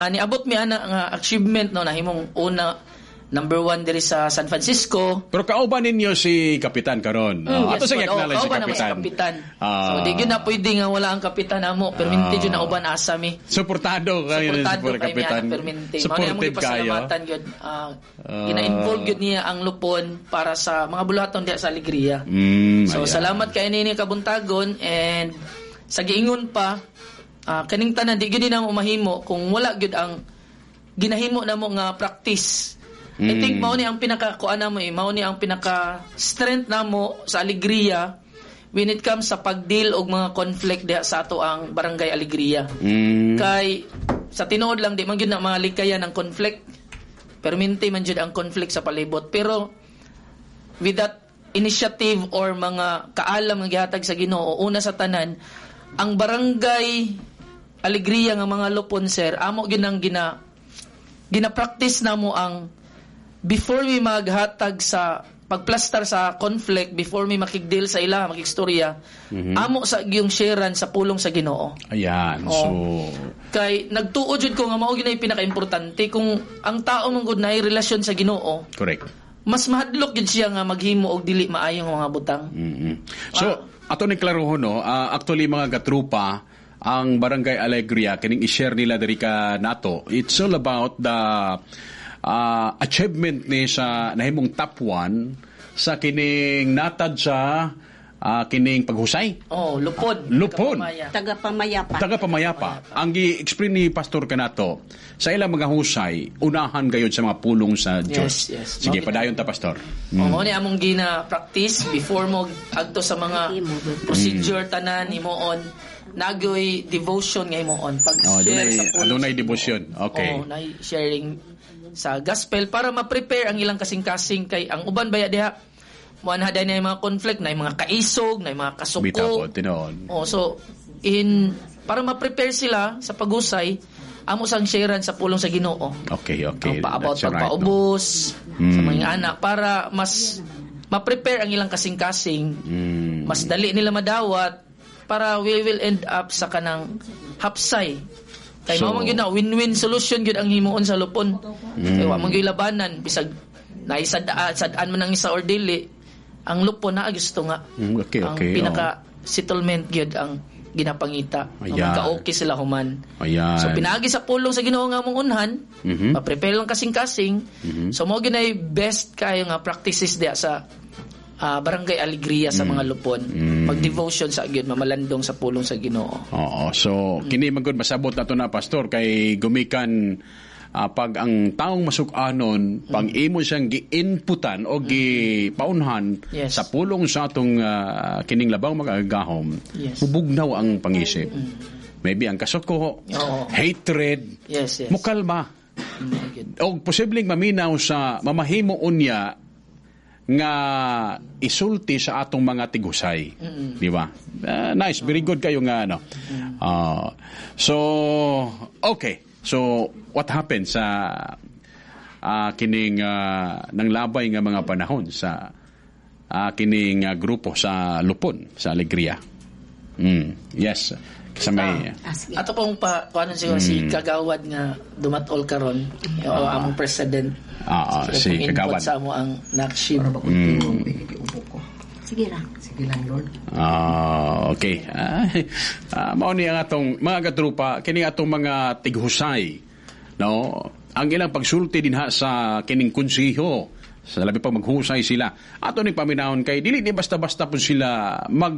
niabot mi ana nga achievement no nahimong una number 1 diri sa San Francisco. Pero kauban ninyo si Kapitan karon. Ato sa acknowledge si Kapitan. So di gyud na pwede nga wala ang kapitan amo, perminti gyud na uban asa mi. Suportado kayo ni Kapitan. Supportive kayo. Gina-involve gyud niya ang Lupon para sa mga buluhaton diha sa Alegria. So salamat kay ni Kabuntagon, and sa giingon pa kaning tanan di gyud na mo mahimo kung wala gyud ang ginahimo namo nga practice. I think mao ni ang pinaka-kuan namo mao ni ang pinaka-strength namo sa Alegria when it comes sa pagdeal og mga conflict diha sa ato ang Barangay Alegria. Kay sa tinuod lang di man gyud na mga likayan ng conflict. Perminti man gyud ang conflict sa palibot, pero with that initiative or mga kaalam nga gihatag sa Ginoo, una sa tanan ang Barangay Alegria nga mga Lupon, sir, amo gyud nang gina-practice namo ang before we maghatag sa pagplastar sa conflict, before we makigdeal sa ila, makigstorya, amo sa yung sharean sa pulong sa Ginoo. Ayan. So kay nagtuo jud ko nga mao gyud pinaka-importante kung ang tao mong gud nay relasyon sa Ginoo. Correct. Mas mahadlok gid siya nga maghimo og dili maayong mga butang. So ato ni klarohon no, actually mga katrupa, ang Barangay Alegria kining i-share nila diri ka nato. It's all about the achievement ni sa nahimong top 1 sa kining natad sa kining paghusay. Lupon. Tagapamayapa. Ang gi-explain ni Pastor kanato sa ilang mga husay, unahan gayud sa mga pulong sa Dios. Yes. Sige, padayon ta, Pastor. Mao ni among gina-practice before mo adto sa mga procedure tanan himuon. Nagoy devotion nga himuon pag-share sa pulong. Adunay devotion. Okay. Nay sharing sa gospel para ma-prepare ang ilang kasing-kasing kay ang uban baya diha mo anhaday na mga conflict, na mga kaisog, na mga kasuko. So para ma-prepare sila sa pagusay, amo sang sharean sa pulong sa Ginoo. Okay. Paabot pagpaubos sa mga anak para mas ma-prepare ang ilang kasing-kasing, mas dali nila madawat para we will end up sa kanang hapsay. Kay mao man gyud na win-win solution gyud ang himuon sa Lupon. Kay wa man gyud labanan bisag naisad-an man ang isa or dili, ang Lupon na gusto nga. Ang pinaka settlement gyud ang ginapangita. Magka-okay sila human. So pinaagi sa pulong sa Ginoo nga among unhan, ma-prepare lang kasing-kasing. So mao gyud ay best kayo nga practices diha sa Barangay Alegria sa mga Lupon. Mag-devotion sa gyud, mamalandong sa pulong sa Ginoo. Oo. So kini magud masabot nato na, Pastor, kay gumikan pag ang taong masuk-anon, pang imo siyang gi-inputan o gipaunhan sa pulong sa atong kining labaw mga agahom, bubugnaw ang pangisip. Maybe ang kasuko, hatred, mukalma. O posibleng maminaw sa mamahimo unya nga isulti sa atong mga tigusay. Di ba? Nice, very good kayo nga ano. So okay. So what happened sa kining nanglabay nga mga panahon sa kining grupo sa Lupon, sa Alegria? Yes. Sa may ato pong kuanon siguro si Kagawad nga dumatol karon, o among president. Si Kagawad sa mo ang nakship. Sige lang, Lord. Okay. Mao ni ang atong mga katrupa, kini atong mga tighusay, no? Ang ilang pagsulti dinha sa kining konseho, sa labi pa maghusay sila. Ato ni paminahon kay dili ni basta-basta po sila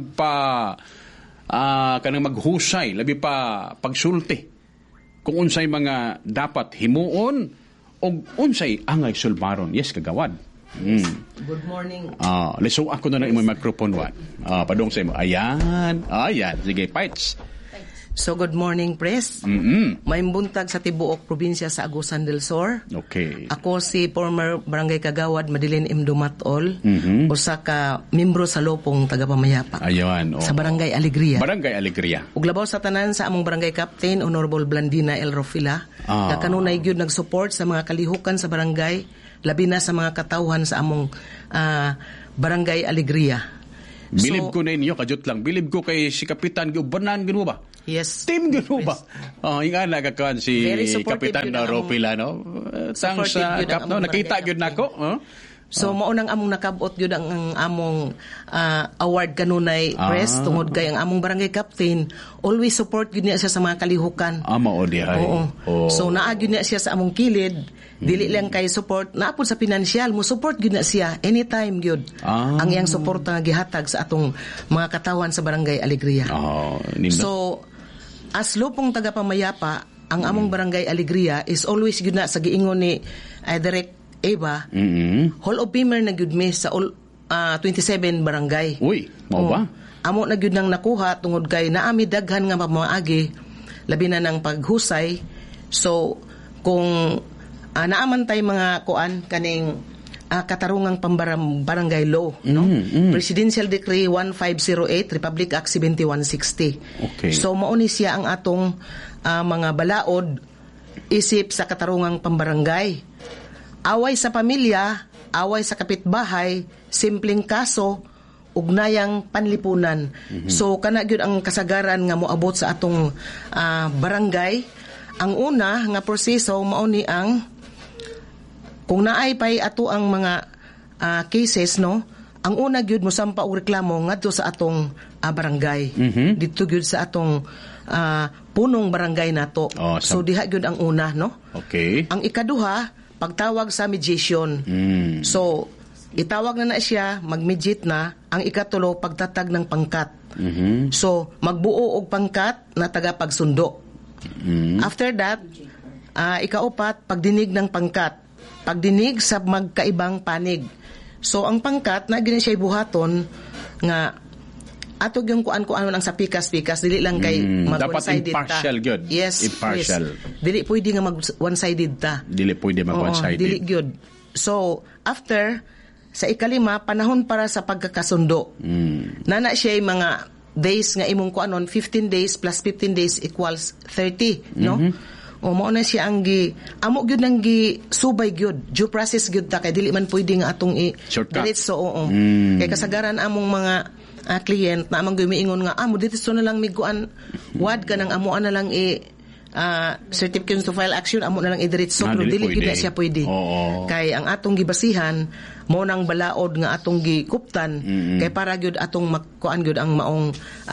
kanang maghusay, labi pa pagsulti kung unsay mga dapat himuon o unsay angay sulbaron. Yes, Kagawad. Good morning. Leso ako na imong microphone wa. Padong sa imo. Ayan. Sige, Pites. So good morning, Pres. May buntag sa tibuok probinsya sa Agusan del Sur. Okay. Ako si former Barangay Kagawad Madeline M. Dumatol, usa ka membro sa Lopong Tagapamayapa. Ayan. Sa Barangay Alegria. Barangay Alegria. Ug labaw sa tanan sa among Barangay Captain Honorable Blandina L. Rofila, na kanunay gyud nag-support sa mga kalihukan sa barangay, labi na sa mga katawhan sa among Barangay Alegria. Bilib ko na inyo, kajut lang. Bilib ko kay si Kapitan, giubanan, gano'n ba? Yes. Team gano ba? Yung nga nagkakuan si Kapitan Ropila, no? Tang sa Kap, no? Nakita yun na ko. So, maunang among nakabot yun ang among award kanunay press tungod kay ang among barangay captain always support yun niya siya sa mga kalihukan. Mao di ay. Oo. So, naag yun niya siya sa among kilid. Dili lang kay support. Naapod sa pinansyal mo, support yun niya siya. Anytime yun. Ang iyang support na gihatag sa atong mga katawan sa barangay Alegria. So, as lupong tagapamayapa, ang among barangay Alegria is always yun na sa giingon ni Direct Eva, Hall of Famer na gyud mi sa 27 barangay. Uy, mao ba? Amo na gyud nang nakuha tungod kay naami daghan nga pamaagi labi na ng paghusay. So kung naaman tay mga kuan kaning katarungang barangay law, no? Presidential Decree 1508, Republic Act 7160. Okay. So mao ni siya ang atong mga balaod isip sa katarungang pambarangay. Away sa pamilya, away sa kapitbahay, simpleng kaso, ugnayang panlipunan. So, kana gyud ang kasagaran nga moabot sa atong barangay. Ang una nga proseso mao ni ang kung naay pay ato ang mga cases, no? Ang una gyud mosampa og reklamo ngadto sa atong barangay. Dito gyud sa atong punong barangay nato. So diha gyud ang una, no? Okay. Ang ikaduha pagtawag sa mediation. So, itawag na siya, mag-mediate na. Ang ikatulo, pagtatag ng pangkat. So, magbuo og pangkat na tagapagsundo. After that, ikaupat, pagdinig ng pangkat. Pagdinig sa magkaibang panig. So, ang pangkat, na gina siya buhaton nga atog yung kuan-kuan lang sa pikas-pikas, dili lang kay dapat mag-one-sided impartial ta. gyud. Yes, impartial. Yes. Dili pwede nga mag-one-sided ta. Dili pwede mag-one-sided. Dili gyud. So, after sa ikalima, panahon para sa pagkakasundo. Nana siya mga days nga imong kuanon, 15 days plus 15 days equals 30, no? O mao na siya ang amo gyud nang subay gyud, due process gyud ta kay dili man pwede nga atong diretso. Kay kasagaran among mga client na amang gumiingon nga mo dito na lang miguan wad ka nang amo na lang certificate to file action amo na lang idiretso pero dili gyud na siya pwede. Kay ang atong gibasihan mo nang balaod nga atong gikuptan kay para gyud atong kuan gyud ang maong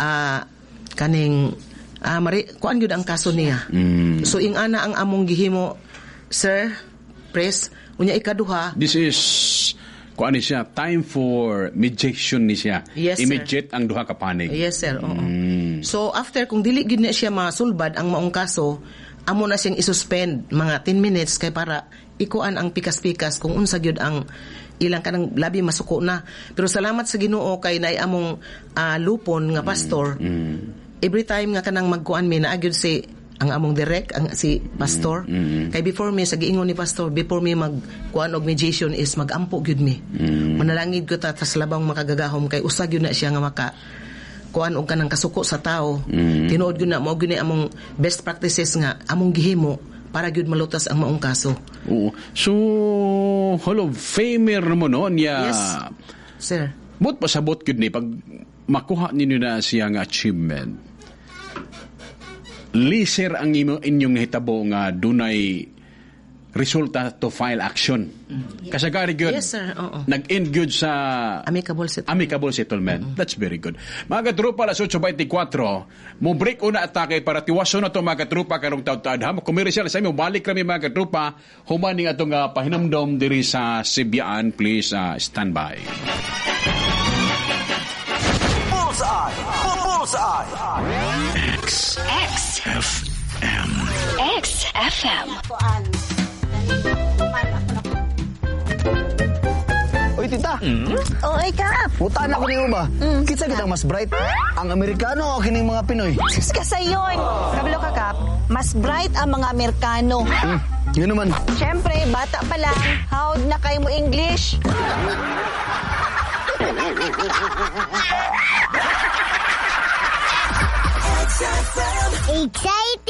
kaning kuan gyud ang kaso niya. So ingana ang among gihimo, sir, press unya ikaduha. This is kuan ni siya time for mediation ni siya. Yes, immediate ang duha ka panig. Yes, sir. So after kung dili gid na siya masulbad ang maong kaso, amo na siyang isuspend mga 10 minutes kay para ikuan ang pikas-pikas kung unsa gyud ang ilang kanang labi masuko na. Pero salamat sa Ginoo kay naay among lupon nga pastor. Every time nga kanang magkuan mi na gyud si ang among direct ang si pastor. Kay before me sa giingon ni pastor, before me magkuan og mediation is magampo gyud mi. Manalangid ko ta sa labang makagagahom kay usa gyud na siya nga maka kuan og kanang kasuko sa tao. Tinuod gyud na mo gyud ni among best practices nga among gihimo para gyud malutas ang maong kaso. So Hall of Famer mo noon ya. Yes, sir. But pasabot gyud ni pag makuha ninyo na siyang achievement. Liser ang inyong hitabo nga dunay resulta to file action. Kasagari gyud. Yes, sir. Nag-end gyud sa amicable settlement. That's very good. Mga katrupa, alas 8:24, mo break una atake para tiwaso na to mga katrupa karong taud-taud. Komersyal sa imo balik kami mga katrupa humaning atong pahinumdom diri sa Sibyaan. Please stand by. XFM. Oy, tita. Oy, Kap. Putaan ako niyo ba? Kitsa kitang mas bright. Ang Amerikano o kining mga Pinoy? Sus ka sayon. Kabalo ka, Kap. Mas bright ang mga Amerikano. Yun naman. Siyempre, bata pa lang. Howd na kayo mo English.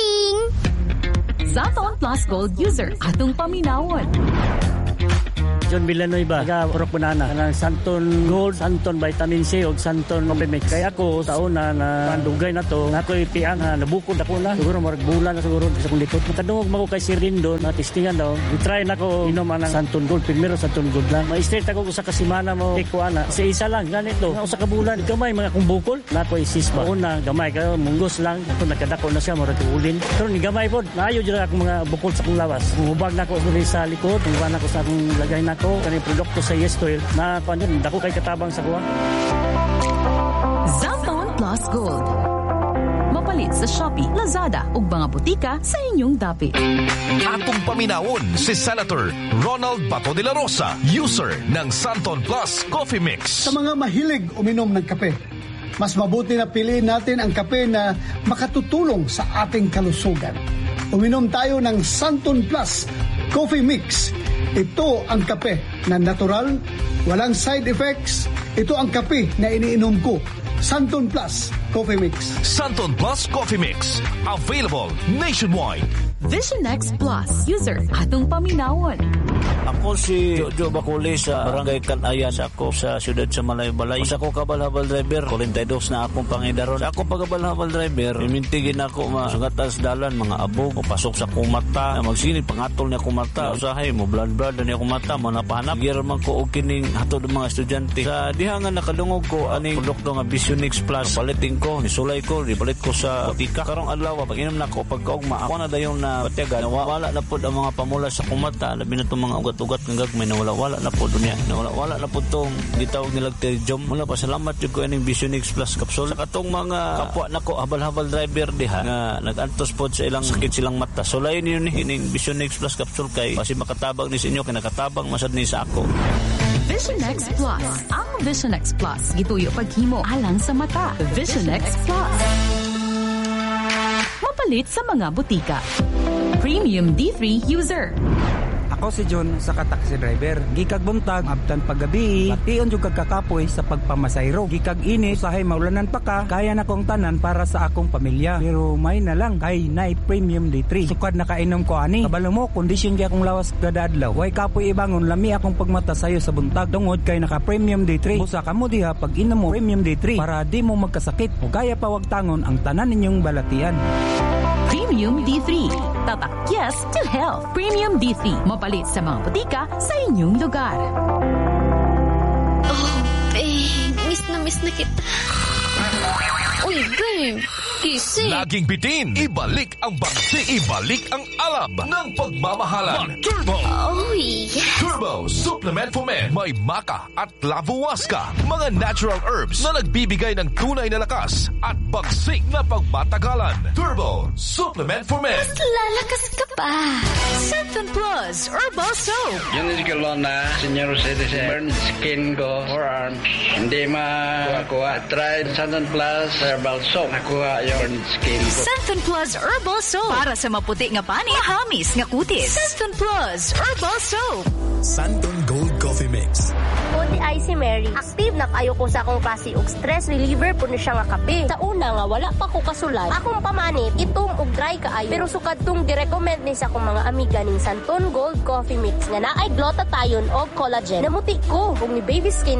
Exciting! Zaton Plus Gold user atong paminawon. John Villanueva, taga Purok Banana. Kanang Santon Gold, Santon Vitamin C ug Santon Cofimix. Kaya ako sa una na dugay na to, ako'y tiang na nabukod ako na. Siguro marag bulan na siguro sa kong likod. Matadungog mo ko kay Sir Lindon, na testingan daw. I-try na ko inom ang Santon Gold. Primero Santon Gold lang. Ma-straight ako sa kasimana mo. Ikuana. Kasi isa lang, ganito. Nga usa ka bulan, gamay mga kong bukol. Na ko isispa. Una, gamay kayo, munggos lang. Ito nagkadako na siya, marag ulin. Pero ni gamay po, naayo dyan ako mga bukol sa kong lawas. Hubag na ko sa likod, hubag na ko sa akong lagay na ko. Kani produkto sa Yes Oil na panin, dako kay katabang sa kuha. Santon Plus Gold. Mapalit sa Shopee, Lazada ug mga butika sa inyong dapit. Atong paminawon si Senator Ronald Bato de la Rosa, user ng Santon Plus Coffee Mix. Sa mga mahilig uminom ng kape, mas mabuti na piliin natin ang kape na makatutulong sa ating kalusugan. Uminom tayo ng Santon Plus Coffee Mix. Ito ang kape na natural, walang side effects. Ito ang kape na iniinom ko. Santon Plus Coffee Mix. Santon Plus Coffee Mix. Available nationwide. Vision X Plus. User, atong paminawon. Ako si Jojo Bacoli sa Barangay Kanayan sa ako sa siyudad sa Malaybalay. Sa ako kabal-habal driver, 42 na akong pangidaron. Sa ako pagkabal-habal driver, imintigin ako masugatas dalan, mga abog, o pasok sa kumata, magsinit, pangatol niya kumata, usahay mo, blood niya kumata, manapahanap. Giraman ko o kining hatod ng mga estudyante. Sa dihangan nakadungog ko, aning produkto nga Vision X Plus, palitin ko, nisulay ko, ipalit ko sa butika. Karong adlaw, pag inom na ko, pagkaugma, ako na dayon na patiaga, wala na po ang mga pamula sa kumata, labi na itong mga ugat-ugat ng gagmay na wala na po dunya, wala na po itong gitawag nilag terjom. Mula pa, salamat yung ko yung Vision X Plus capsule. Sa katong mga kapwa na ko, habal-habal driver diha, nga nag-antos po sa ilang sakit silang mata. So lain yun yung Vision X Plus capsule kay, kasi makatabang ni sa inyo, kinakatabang masad ni sa ako. Vision X Plus. Ang Vision X Plus, gituyo paghimo alang sa mata. Vision X Plus. Mapalit sa mga butika. Premium D3 user. Ako si John sa taxi driver. Gikag buntag, abtan paggabi, pation jud kag kakapoy sa pagpamasayro. Gikag init, usahay maulanan pa ka, kaya na kong tanan para sa akong pamilya. Pero may na lang, kay nay Premium D3. Sukad na kainom ko ani. Kabalo mo, kondisyon kaya akong lawas kada adlaw. Way kapoy ibangon, lami akong pagmata sayo sa buntag. Tungod kay naka Premium D3. Busa ka mo diha pag inom mo Premium D3 para di mo magkasakit. O kaya pawag tangon ang tanan ninyong balatian. Premium D3. Tatak yes to health. Premium D3. Mapalit sa mga butika sa inyong lugar. Oh, babe. Miss na kita. Uy, babe. Easy. Laging bitin. Ibalik ang bagsi. Ibalik ang alab ng pagmamahalan. Turbo. Oh, yeah. Turbo Supplement for Men. May maca at lavuwaska. Mga natural herbs na nagbibigay ng tunay na lakas at bagsik na pagmatagalan. Turbo Supplement for Men. Mas lalakas ka pa. Santon Plus Herbal Soap. Yun yung kalon na senior citizen. Burn skin ko, forearms. Hindi makuha. Try Santon Plus Herbal Soap. Nakuha yung skin ko. Santon Plus Herbal Soap. Para sa maputi nga pani, mahamis nga kutis. Santon Plus Herbal Soap. Santon Gold Coffee Mix. Di ay si Mary. Active na kayo ko sa akong klase og stress reliever po siya nga kape. Sa una nga wala pa ko kasulay. Akong pamanit, itom og dry kaayo. Pero sukad tong gi-recommend ni sa akong mga amiga ning Santon Gold Coffee Mix nga naay glutathione og collagen. Namuti ko kung ni baby skin